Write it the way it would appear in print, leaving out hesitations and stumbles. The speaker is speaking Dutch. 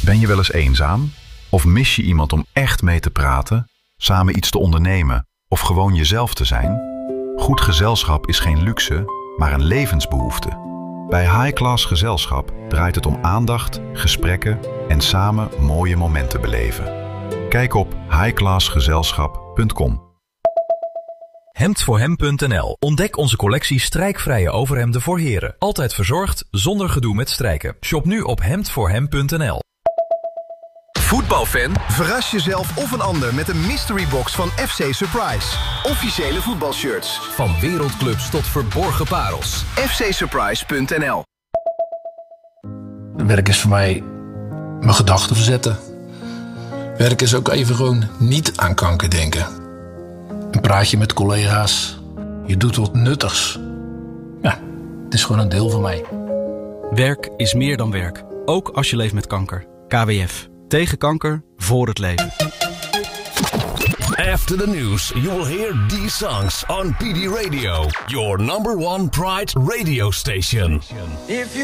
Ben je wel eens eenzaam? Of mis je iemand om echt mee te praten, samen iets te ondernemen of gewoon jezelf te zijn? Goed gezelschap is geen luxe, maar een levensbehoefte. Bij High Class Gezelschap draait het om aandacht, gesprekken en samen mooie momenten beleven. Kijk op highclassgezelschap.com. Hemdvoorhem.nl. Ontdek onze collectie strijkvrije overhemden voor heren. Altijd verzorgd, zonder gedoe met strijken. Shop nu op hemdvoorhem.nl. Voetbalfan? Verras jezelf of een ander met een mystery box van FC Surprise. Officiële voetbalshirts. Van wereldclubs tot verborgen parels. fcsurprise.nl. Werk is voor mij mijn gedachten verzetten. Werk is ook even gewoon niet aan kanker denken. Een praatje met collega's. Je doet wat nuttigs. Ja, het is gewoon een deel van mij. Werk is meer dan werk. Ook als je leeft met kanker. KWF. Tegen kanker, voor het leven. After the news, you will hear these songs on PD Radio, your #1 Pride radio station.